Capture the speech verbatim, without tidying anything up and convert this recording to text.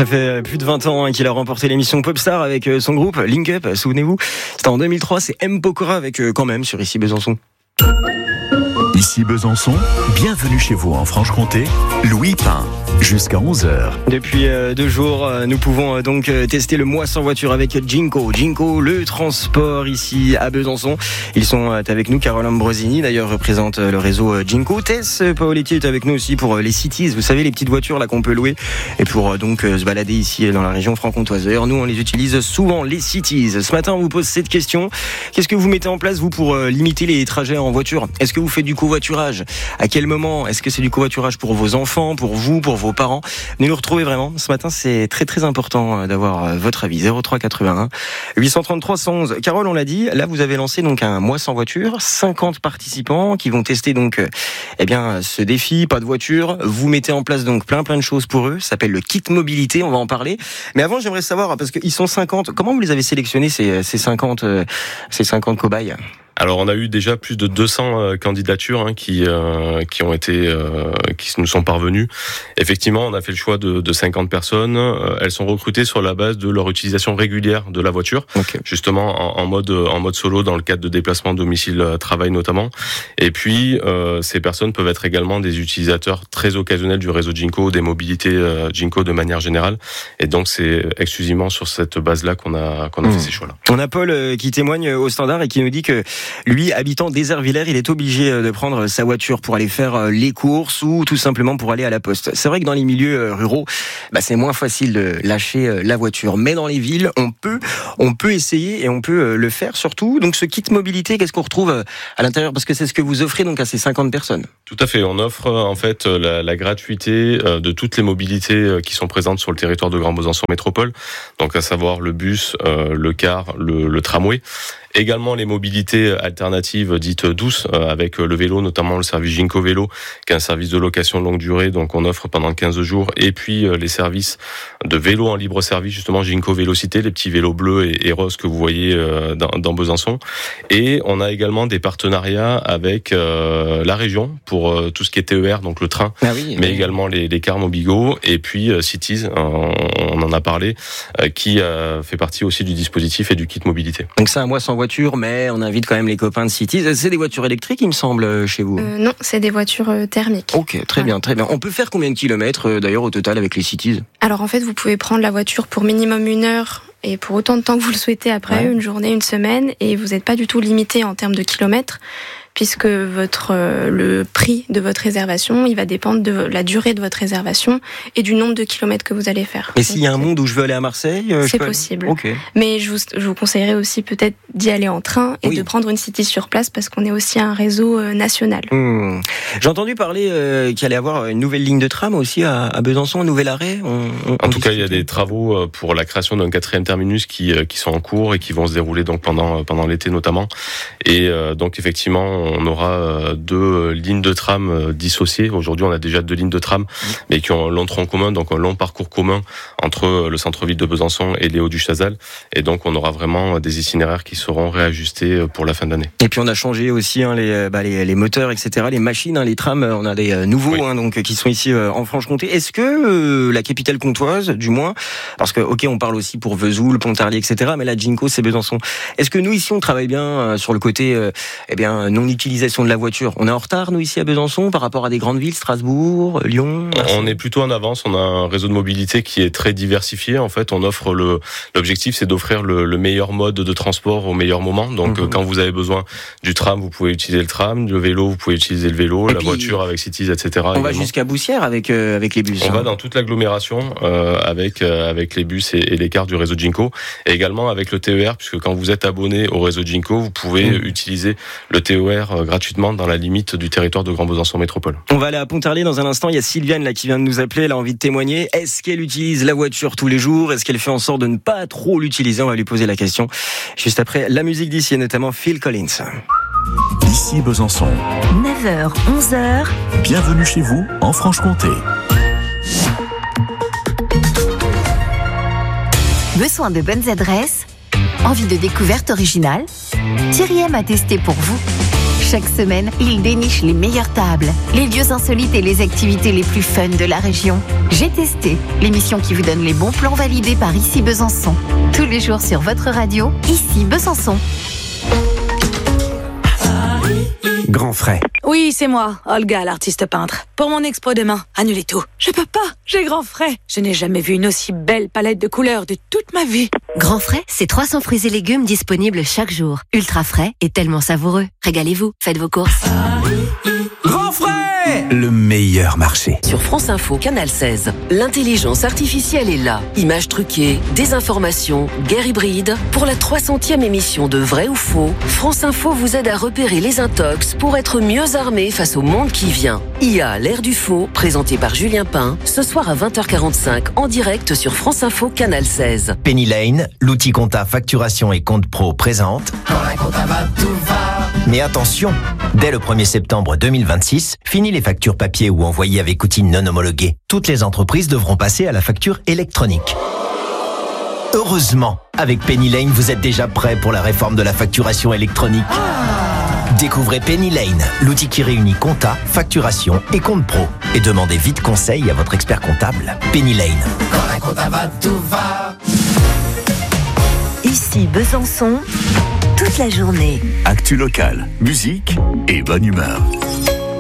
Ça fait plus de vingt ans hein, qu'il a remporté l'émission Popstar avec euh, son groupe Link Up, souvenez-vous. C'était en deux mille trois, c'est M. Pokora avec euh, Quand même sur Ici Besançon. Ici Besançon, bienvenue chez vous en Franche-Comté, Louis Pain, jusqu'à onze heures. Depuis euh, deux jours, euh, nous pouvons euh, donc euh, tester le mois sans voiture avec Ginko. Ginko, le transport ici à Besançon. Ils sont euh, avec nous, Carole Ambrosini d'ailleurs représente euh, le réseau euh, Ginko. Tess Paoletti est avec nous aussi pour euh, les cities, vous savez les petites voitures là qu'on peut louer et pour euh, donc euh, se balader ici dans la région franc-comtoise. D'ailleurs nous on les utilise souvent, les cities. Ce matin on vous pose cette question, qu'est-ce que vous mettez en place vous pour euh, limiter les trajets en voiture? Est-ce que vous faites du covoiturage? À quel moment? Est-ce que c'est du covoiturage pour vos enfants, pour vous, pour vos parents? Venez nous retrouver vraiment. Ce matin, c'est très très important d'avoir votre avis. zéro trois quatre-vingt-un huit cent trente-trois cent onze. Carole, on l'a dit, là vous avez lancé donc un mois sans voiture. cinquante participants qui vont tester donc eh bien ce défi, pas de voiture. Vous mettez en place donc plein plein de choses pour eux. Ça s'appelle le kit mobilité. On va en parler. Mais avant, j'aimerais savoir parce qu'ils sont cinquante. Comment vous les avez sélectionnés ces ces cinquante ces cinquante cobayes? Alors on a eu déjà plus de deux cents euh, candidatures hein, qui euh, qui ont été euh, qui nous sont parvenues. Effectivement, on a fait le choix de, de cinquante personnes. Euh, elles sont recrutées sur la base de leur utilisation régulière de la voiture, okay. justement en, en mode en mode solo dans le cadre de déplacements domicile travail notamment. Et puis euh, ces personnes peuvent être également des utilisateurs très occasionnels du réseau Ginko, des mobilités euh, Ginko de manière générale. Et donc c'est exclusivement sur cette base-là qu'on a qu'on a mmh. fait ces choix-là. On a Paul euh, qui témoigne au standard et qui nous dit que lui, habitant Déservillers, il est obligé de prendre sa voiture pour aller faire les courses ou tout simplement pour aller à la poste. C'est vrai que dans les milieux ruraux, bah, c'est moins facile de lâcher la voiture. Mais dans les villes, on peut, on peut essayer et on peut le faire surtout. Donc ce kit mobilité, qu'est-ce qu'on retrouve à l'intérieur? Parce que c'est ce que vous offrez donc à ces cinquante personnes. Tout à fait. On offre en fait la, la gratuité de toutes les mobilités qui sont présentes sur le territoire de Grand Besançon Métropole. Donc à savoir le bus, le car, le, le tramway. Également les mobilités alternatives dites douces euh, avec le vélo, notamment le service Ginko Vélo, qui est un service de location longue durée, donc on offre pendant quinze jours. Et puis euh, les services de vélo en libre service, justement Ginko Vélocité, les petits vélos bleus et, et roses que vous voyez euh, dans, dans Besançon. Et on a également des partenariats avec euh, la région pour euh, tout ce qui est T E R, donc le train, ah oui, mais oui. également les, les cars Mobigo et puis euh, Cities, on, on en a parlé, euh, qui euh, fait partie aussi du dispositif et du kit mobilité. Donc c'est un mois sans voiture, mais on invite quand même les copains de Cities. C'est des voitures électriques, il me semble, chez vous? euh, Non, c'est des voitures euh, thermiques. Ok, très ouais. bien, très bien. On peut faire combien de kilomètres, euh, d'ailleurs, au total, avec les Cities? Alors, en fait, vous pouvez prendre la voiture pour minimum une heure et pour autant de temps que vous le souhaitez après, ouais. une journée, une semaine, et vous n'êtes pas du tout limité en termes de kilomètres, puisque votre euh, le prix de votre réservation, il va dépendre de la durée de votre réservation et du nombre de kilomètres que vous allez faire. Et s'il y a un monde où je veux aller à Marseille, euh, c'est je peux possible. Aller... Okay. Mais je vous, je vous conseillerais aussi peut-être d'y aller en train et oui. de prendre une city sur place parce qu'on est aussi un réseau euh, national. Mmh. J'ai entendu parler euh, qu'il allait y avoir une nouvelle ligne de tram aussi à, à Besançon, un nouvel arrêt. On, on, en on tout cas, il y a des travaux pour la création d'un quatrième terminus qui qui sont en cours et qui vont se dérouler donc pendant pendant l'été notamment. Et euh, donc effectivement, on aura deux lignes de tram dissociées. Aujourd'hui, on a déjà deux lignes de tram, mais qui ont un long tronc commun, donc un long parcours commun entre le centre-ville de Besançon et les Hauts-du-Chazal. Et donc, on aura vraiment des itinéraires qui seront réajustés pour la fin de l'année. Et puis, on a changé aussi hein, les, bah, les, les moteurs, et cetera, les machines, hein, les trams. On a des nouveaux, oui. hein, donc qui sont ici euh, en Franche-Comté. Est-ce que euh, la capitale comtoise, du moins, parce que ok, on parle aussi pour Vesoul, Pontarlier, et cetera, mais la Ginko, c'est Besançon. Est-ce que nous ici, on travaille bien euh, sur le côté, euh, eh bien, non-utilisation de la voiture? On est en retard, nous, ici à Besançon, par rapport à des grandes villes, Strasbourg, Lyon, Marseille. On est plutôt en avance. On a un réseau de mobilité qui est très diversifié. En fait, on offre le, l'objectif, c'est d'offrir le, le meilleur mode de transport au meilleur moment. Donc, mmh. quand vous avez besoin du tram, vous pouvez utiliser le tram. Le vélo, vous pouvez utiliser le vélo. Et la voiture avec Cities, et cetera. On également. va jusqu'à Boussières avec, euh, avec les bus. On hein. va dans toute l'agglomération euh, avec, euh, avec les bus et, et les cars du réseau Ginko. Et également avec le T E R, puisque quand vous êtes abonné au réseau Ginko, vous pouvez mmh. utiliser le T E R euh, gratuitement dans la limite du territoire de Grand Besançon Métropole. On va aller à Pontarlier dans un instant. Il y a Sylviane là qui vient de nous appeler. Elle a envie de témoigner. Est-ce qu'elle utilise la voiture tous les jours? Est-ce qu'elle fait en sorte de ne pas trop l'utiliser? On va lui poser la question juste après la musique d'ici, et notamment Phil Collins. Ici Besançon. neuf heures, onze heures. Bienvenue chez vous en Franche-Comté. Besoin de bonnes adresses? Envie de découverte originale? Thierry M a testé pour vous. Chaque semaine, ils dénichent les meilleures tables, les lieux insolites et les activités les plus fun de la région. J'ai testé, l'émission qui vous donne les bons plans validés par Ici Besançon. Tous les jours sur votre radio, Ici Besançon. Grand frais. Oui, c'est moi, Olga, l'artiste peintre. Pour mon expo demain, annulez tout. Je peux pas, j'ai grand frais. Je n'ai jamais vu une aussi belle palette de couleurs de toute ma vie. Grand frais, c'est trois cents fruits et légumes disponibles chaque jour. Ultra frais et tellement savoureux. Régalez-vous, faites vos courses. Grand frais, le meilleur marché. Sur France Info, Canal seize, l'intelligence artificielle est là. Images truquées, désinformation, guerre hybride. Pour la trois centième émission de Vrai ou Faux, France Info vous aide à repérer les intox pour être mieux armé face au monde qui vient. I A, l'ère du faux, présenté par Julien Pain, ce soir à vingt heures quarante-cinq en direct sur France Info, Canal seize. Penny Lane, l'outil compta facturation et compte pro présente. Quand la compta va, tout va. Mais attention, dès le premier septembre deux mille vingt-six, fini les factures papier ou envoyées avec outils non homologués. Toutes les entreprises devront passer à la facture électronique. Heureusement, avec Penny Lane, vous êtes déjà prêt pour la réforme de la facturation électronique. Découvrez Penny Lane, l'outil qui réunit compta, facturation et compte pro. Et demandez vite conseil à votre expert comptable. Penny Lane. Quand la compta va, tout va. Ici Besançon, toute la journée. Actu locale, musique et bonne humeur.